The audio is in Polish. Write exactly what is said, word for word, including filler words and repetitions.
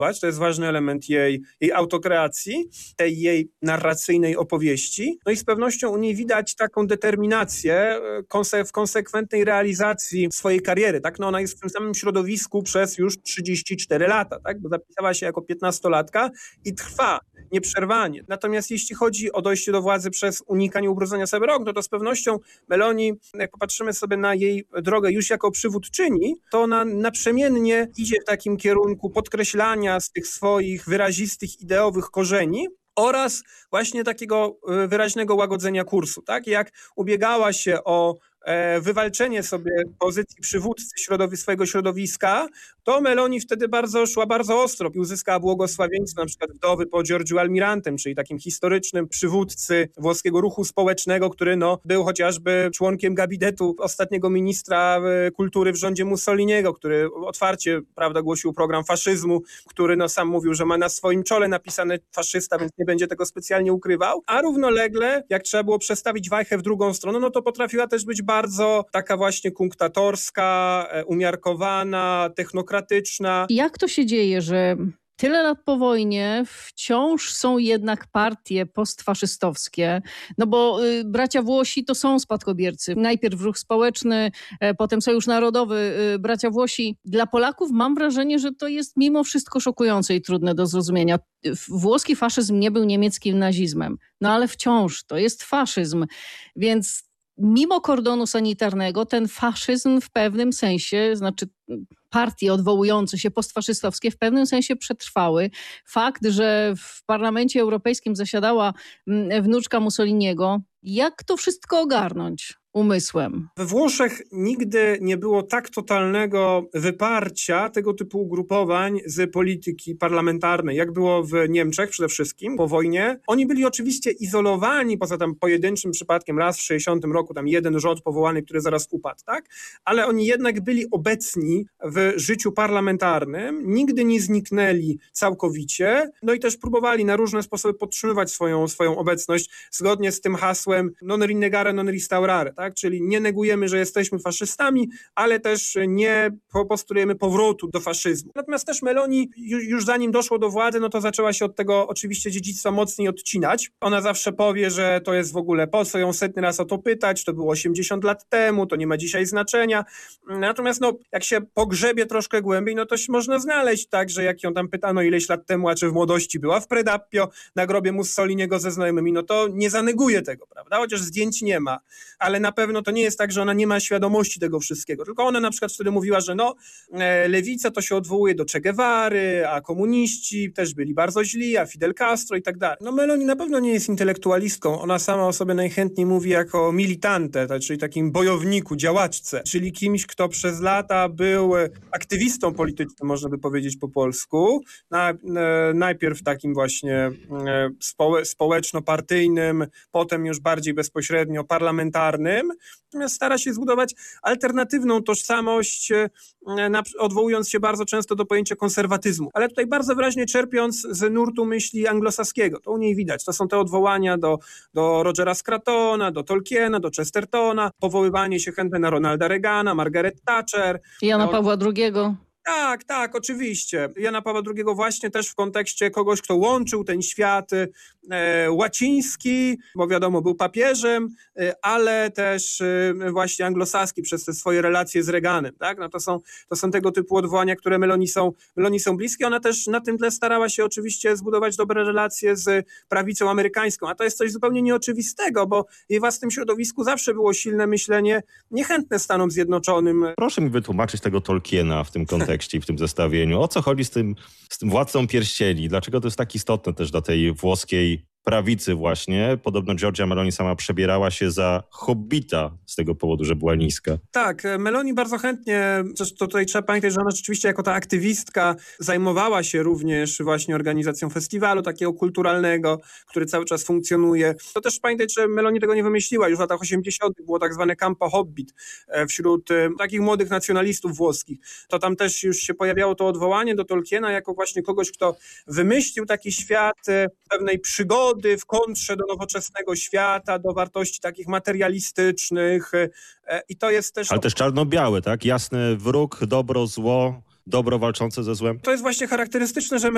To jest ważny element jej, jej autokreacji, tej jej narracyjnej opowieści. No i z pewnością u niej widać taką determinację konse- w konsekwentnej realizacji swojej kariery. Tak? No ona jest w tym samym środowisku przez już trzydzieści cztery lata, tak? Bo zapisała się jako piętnastolatka i trwa nieprzerwanie. Natomiast jeśli chodzi o dojście do władzy przez unikanie ubrudzenia sobie rąk, no to z pewnością Meloni, jak popatrzymy sobie na jej drogę już jako przywódczyni, to ona naprzemiennie idzie w takim kierunku podkreślania z tych swoich wyrazistych ideowych korzeni oraz właśnie takiego wyraźnego łagodzenia kursu, tak? Jak ubiegała się o wywalczenie sobie pozycji przywódcy środowi- swojego środowiska, to Meloni wtedy bardzo szła bardzo ostro i uzyskała błogosławieństwo na przykład wdowy po Giorgio Almirantem, czyli takim historycznym przywódcy włoskiego ruchu społecznego, który no, był chociażby członkiem gabinetu ostatniego ministra kultury w rządzie Mussoliniego, który otwarcie, prawda, głosił program faszyzmu, który no, sam mówił, że ma na swoim czole napisane faszysta, więc nie będzie tego specjalnie ukrywał, a równolegle, jak trzeba było przestawić wajchę w drugą stronę, no to potrafiła też być bardzo taka właśnie kunktatorska, umiarkowana, technokratyczna. Jak to się dzieje, że tyle lat po wojnie wciąż są jednak partie postfaszystowskie, no bo y, bracia Włosi to są spadkobiercy. Najpierw Ruch Społeczny, e, potem Sojusz Narodowy, y, bracia Włosi. Dla Polaków mam wrażenie, że to jest mimo wszystko szokujące i trudne do zrozumienia. Włoski faszyzm nie był niemieckim nazizmem, no ale wciąż to jest faszyzm, więc mimo kordonu sanitarnego ten faszyzm w pewnym sensie, znaczy partie odwołujące się postfaszystowskie w pewnym sensie przetrwały. Fakt, że w Parlamencie Europejskim zasiadała wnuczka Mussoliniego, jak to wszystko ogarnąć umysłem? We Włoszech nigdy nie było tak totalnego wyparcia tego typu ugrupowań z polityki parlamentarnej, jak było w Niemczech przede wszystkim po wojnie. Oni byli oczywiście izolowani, poza tam pojedynczym przypadkiem raz w sześćdziesiątym roku, tam jeden rząd powołany, który zaraz upadł, tak? Ale oni jednak byli obecni w życiu parlamentarnym, nigdy nie zniknęli całkowicie, no i też próbowali na różne sposoby podtrzymywać swoją, swoją obecność zgodnie z tym hasłem non rinnegare, non restaurare, tak? Czyli nie negujemy, że jesteśmy faszystami, ale też nie postulujemy powrotu do faszyzmu. Natomiast też Meloni już, już zanim doszło do władzy, no to zaczęła się od tego oczywiście dziedzictwa mocniej odcinać. Ona zawsze powie, że to jest w ogóle po co ją setny raz o to pytać, to było osiemdziesiąt lat temu, to nie ma dzisiaj znaczenia. Natomiast no, jak się pogrzebie troszkę głębiej, no to się można znaleźć tak, że jak ją tam pytano ileś lat temu, a czy w młodości była w Predappio na grobie Mussoliniego ze znajomymi, no to nie zaneguje tego, prawda? Chociaż zdjęć nie ma, ale na pewno to nie jest tak, że ona nie ma świadomości tego wszystkiego, tylko ona na przykład wtedy mówiła, że no lewica to się odwołuje do Che Guevary, a komuniści też byli bardzo źli, a Fidel Castro i tak dalej. No Meloni na pewno nie jest intelektualistką, ona sama o sobie najchętniej mówi jako militante, czyli takim bojowniku, działaczce, czyli kimś, kto przez lata był aktywistą politycznym, można by powiedzieć po polsku, na, najpierw takim właśnie społe, społeczno-partyjnym, potem już bardziej bezpośrednio parlamentarnym, natomiast stara się zbudować alternatywną tożsamość, odwołując się bardzo często do pojęcia konserwatyzmu, ale tutaj bardzo wyraźnie czerpiąc z nurtu myśli anglosaskiego. To u niej widać. To są te odwołania do, do Rogera Scrutona, do Tolkiena, do Chestertona, powoływanie się chętnie na Ronalda Reagana, Margaret Thatcher. Jana Pawła drugiego. Tak, tak, oczywiście. Jana Pawła drugiego właśnie też w kontekście kogoś, kto łączył ten świat e, łaciński, bo wiadomo, był papieżem, e, ale też e, właśnie anglosaski przez te swoje relacje z Reaganem, tak? No to są, to są tego typu odwołania, które Meloni są, Meloni są bliskie. Ona też na tym tle starała się oczywiście zbudować dobre relacje z prawicą amerykańską, a to jest coś zupełnie nieoczywistego, bo w jej własnym środowisku zawsze było silne myślenie niechętne Stanom Zjednoczonym. Proszę mi wytłumaczyć tego Tolkiena w tym kontekście i w tym zestawieniu. O co chodzi z tym, z tym Władcą Pierścieni? Dlaczego to jest tak istotne też dla tej włoskiej prawicy właśnie? Podobno Giorgia Meloni sama przebierała się za hobbita z tego powodu, że była niska. Tak, Meloni bardzo chętnie, to tutaj trzeba pamiętać, że ona rzeczywiście jako ta aktywistka zajmowała się również właśnie organizacją festiwalu takiego kulturalnego, który cały czas funkcjonuje. To też pamiętać, że Meloni tego nie wymyśliła. Już w latach osiemdziesiątych było tak zwane campo hobbit wśród takich młodych nacjonalistów włoskich. To tam też już się pojawiało to odwołanie do Tolkiena jako właśnie kogoś, kto wymyślił taki świat pewnej przygody, w kontrze do nowoczesnego świata, do wartości takich materialistycznych i to jest też... Ale też czarno-białe, tak? Jasny wróg, dobro, zło, dobro walczące ze złem. To jest właśnie charakterystyczne, że